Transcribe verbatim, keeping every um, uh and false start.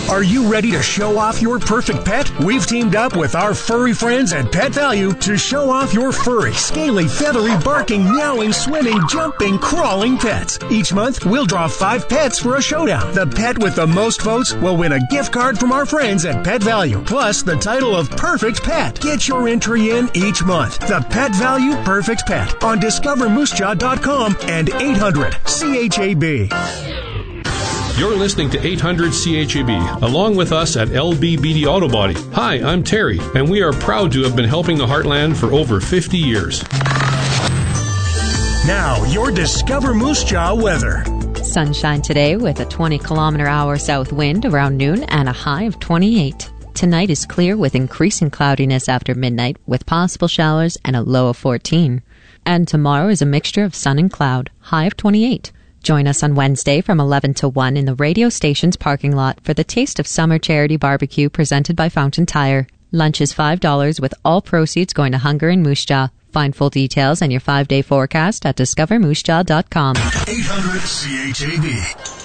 Are you ready to show off your perfect pet? We've teamed up with our furry friends at Pet Value to show off your furry, scaly, feathery, barking, meowing, swimming, jumping, crawling pets. Each month, we'll draw five pets for a showdown. The pet with the most votes will win a gift card from our friends at Pet Value, plus the title of Perfect Pet. Get your entry in each month. The Pet Value Perfect Pet on discover moose jaw dot com and eight hundred C H A B. You're listening to eight hundred C H A B, along with us at L B Beatty Auto Body. Hi, I'm Terry, and we are proud to have been helping the Heartland for over fifty years. Now, your Discover Moose Jaw weather. Sunshine today with a twenty kilometer hour south wind around noon and a high of twenty-eight. Tonight is clear with increasing cloudiness after midnight with possible showers and a low of fourteen. And tomorrow is a mixture of sun and cloud, high of twenty-eight. Join us on Wednesday from eleven to one in the radio station's parking lot for the Taste of Summer Charity Barbecue presented by Fountain Tire. Lunch is five dollars with all proceeds going to Hunger in Moose Jaw. Find full details and your five-day forecast at discover moose jaw dot com. eight hundred C H A B.